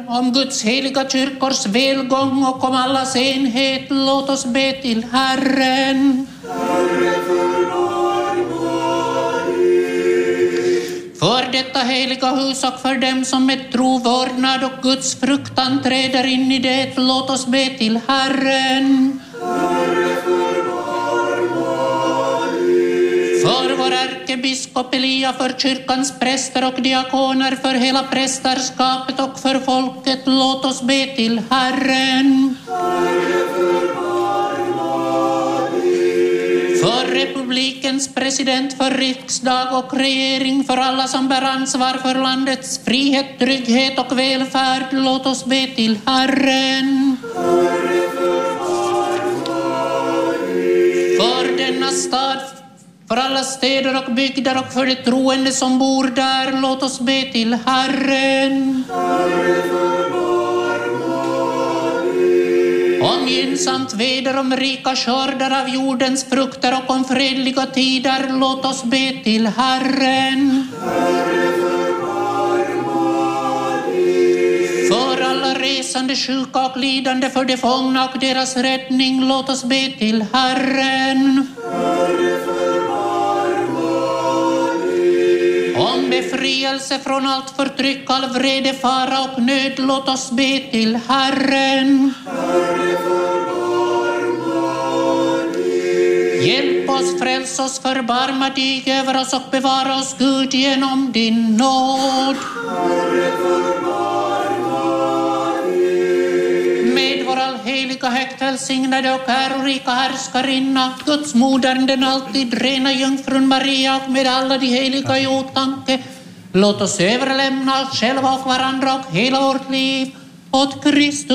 om Guds heliga kyrkors välgång och om allas enhet, låt oss be till Herren. Herre, förbarma dig. För detta heliga hus och för dem som med tro, vördnad och Guds fruktan träder in i det, låt oss be till Herren. Herre, förbarma dig. För vår ärkebiskop Elia, för kyrkans präster och diakoner, för hela prästerskapet och för folket, låt oss be till Herren. Herre, förbarma dig. För republikens president, för riksdag och regering, för alla som bär ansvar för landets frihet, trygghet och välfärd, låt oss be till Herren. Herre, förbarma dig. För denna stad, för alla städer och bygder och för de troende som bor där, låt oss be till Herren. Herre, förbarma dig. Om gynnsamt väder, om rika skördar av jordens frukter och om fredliga tider, låt oss be till Herren. Herre, förbarma dig. För alla resande, sjuka och lidande, för de fångna och deras räddning, låt oss be till Herren. Herre, förbarma dig. Om befrielse från allt förtryck, all vrede, fara och nöd, låt oss be till Herren. Herre, förbarma dig. Hjälp oss, fräls oss, förbarma dig över oss och bevara oss, Gud, genom din nåd. Herre, förbarma dig. Med vår allheliga, högt välsignade och ärorika härskarinna, Guds modern, den alltid rena jungfrun Maria, och med alla de heliga i åtanke, låt oss överlämna oss själva och varandra och hela vårt liv åt Kristus.